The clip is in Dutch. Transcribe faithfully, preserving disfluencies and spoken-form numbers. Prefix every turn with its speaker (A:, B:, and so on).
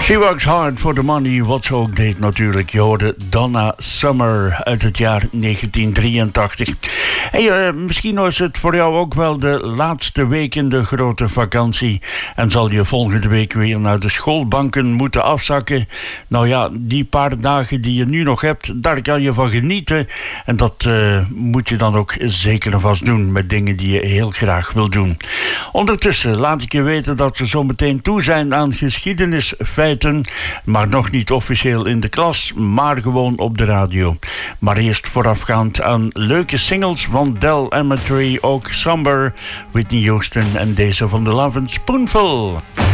A: She works hard for the money, wat ze ook deed natuurlijk. Je hoorde Donna Summer uit het jaar negentien drieëntachtig. Hey, uh, misschien was het voor jou ook wel de laatste week in de grote vakantie. En zal je volgende week weer naar de schoolbanken moeten afzakken. Nou ja, die paar dagen die je nu nog hebt, daar kan je van genieten. En dat uh, moet je dan ook zeker en vast doen met dingen die je heel graag wil doen. Ondertussen laat ik je weten dat we zo meteen toe zijn aan geschiedenisfeiten, maar nog niet officieel in de klas, maar gewoon op de radio. Maar eerst voorafgaand aan leuke singles van Del Amitry, ook Somber, Whitney Houston en deze van The Lovin' Spoonful.